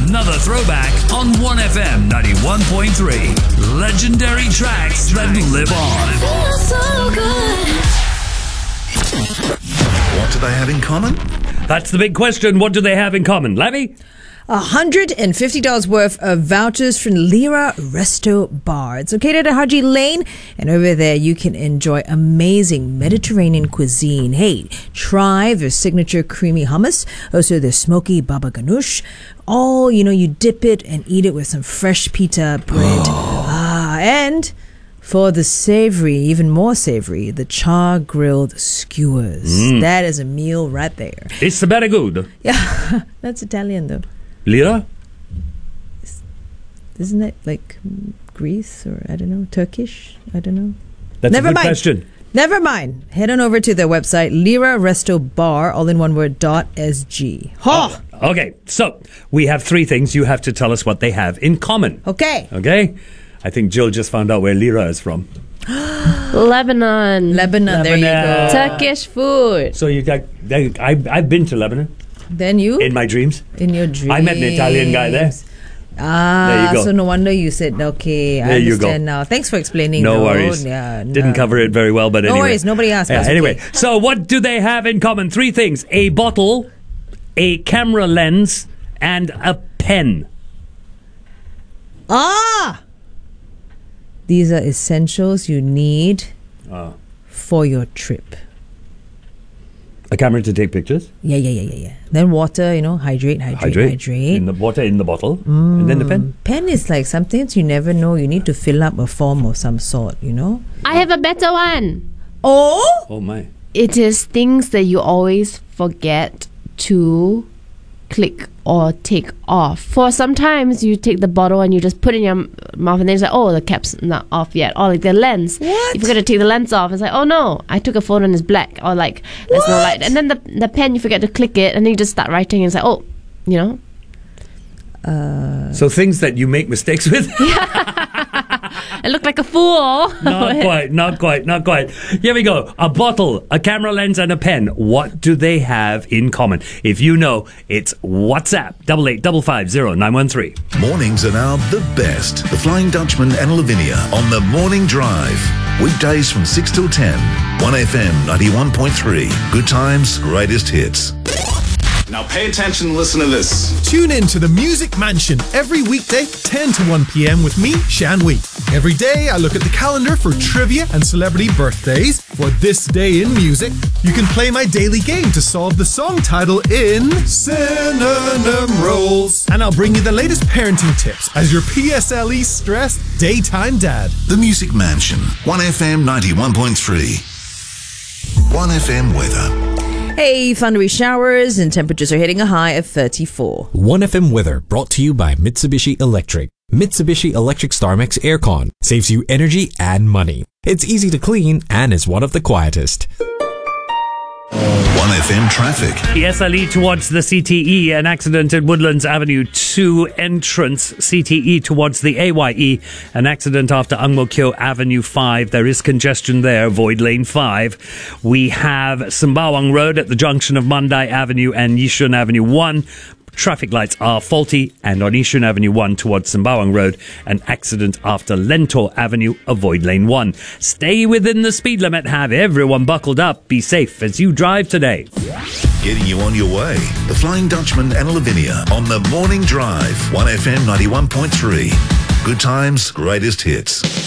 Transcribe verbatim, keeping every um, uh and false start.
Another throwback on one F M ninety-one point three. Legendary tracks that live on. What do they have in common? That's the big question. What do they have in common? Lavi? one hundred fifty dollars worth of vouchers from Lira Resto Bar. It's located at Haji Lane, and over there you can enjoy amazing Mediterranean cuisine. Hey, try their signature creamy hummus, also their smoky baba ganoush. All, you know, you dip it and eat it with some fresh pita bread. ah, and for the savory, even more savory, the char grilled skewers. Mm. That is a meal right there. It's very good. Yeah, that's Italian though. Lira? Isn't it like Greece or I don't know, Turkish? I don't know. That's Never a good mind. question. Never mind. Head on over to their website, Lira Resto Bar, all in one word, dot S G. Ha! Oh, okay, so we have three things. You have to tell us what they have in common. Okay. Okay? I think Jill just found out where Lira is from. Lebanon. Lebanon, there you Lebanon. go. Turkish food. So you got, I, I've been to Lebanon Then you? in my dreams. In your dreams. I met an Italian guy there. Ah, There you go. so no wonder you said, okay, I There you understand go. now. Thanks for explaining. No though. worries. Yeah, Didn't no. cover it very well, but No anyway. worries, nobody asked Yeah, us. anyway, Okay. so what do they have in common? Three things. A bottle, a camera lens, and a pen. Ah! These are essentials you need Oh. for your trip. A camera to take pictures. Yeah, yeah, yeah, yeah, yeah. Then water, you know, hydrate, hydrate, hydrate. hydrate. In the water in the bottle. And then the pen. Pen is like something you never know. You need to fill up a form of some sort, you know? I have a better one. Oh! Oh my. It is things that you always forget to click or take off. For sometimes you take the bottle and you just put it in your m- mouth and then it's like, oh, the cap's not off yet. Or like the lens. What? You forget to take the lens off. It's like, oh no, I took a photo and it's black. Or like, there's no light. And then the the pen, you forget to click it and then you just start writing and it's like, oh, you know. So things that you make mistakes with? I look like a fool. Not quite, not quite, not quite. Here we go. A bottle, a camera lens, and a pen. What do they have in common? If you know, it's WhatsApp, double eight double five zero nine one three. Mornings are now the best. The Flying Dutchman and Lavinia on the Morning Drive. Weekdays from six till ten. one F M ninety-one point three. Good times, greatest hits. Now pay attention and listen to this. Tune in to the Music Mansion every weekday, ten to one p.m. with me, Shan Wee. Every day, I look at the calendar for trivia and celebrity birthdays. For this day in music, you can play my daily game to solve the song title in Synonym Rolls. And I'll bring you the latest parenting tips as your P S L E stressed daytime dad. The Music Mansion. one F M ninety-one point three. one F M weather. Hey, thundery showers and temperatures are hitting a high of thirty-four. one F M weather brought to you by Mitsubishi Electric. Mitsubishi Electric StarMax Aircon saves you energy and money. It's easy to clean and is one of the quietest. one F M traffic. The S L E towards the C T E, an accident at Woodlands Avenue two entrance. C T E towards the A Y E, an accident after Ang Mo Kio Avenue five. There is congestion there, avoid lane five. We have Sembawang Road at the junction of Mandai Avenue and Yishun Avenue one. Traffic lights are faulty, and on Yishun Avenue one towards Sembawang Road, an accident after Lentor Avenue, avoid lane one. Stay within the speed limit, have everyone buckled up, be safe as you drive today. Getting you on your way. The Flying Dutchman and Lavinia on the Morning Drive. one F M ninety-one point three. Good times, greatest hits.